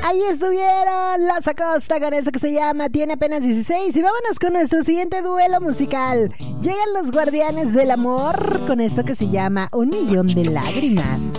Ahí estuvieron Los Acosta con esto que se llama Tiene apenas 16. Y vámonos con nuestro siguiente duelo musical. Llegan los Guardianes del Amor con esto que se llama Un Millón de Lágrimas.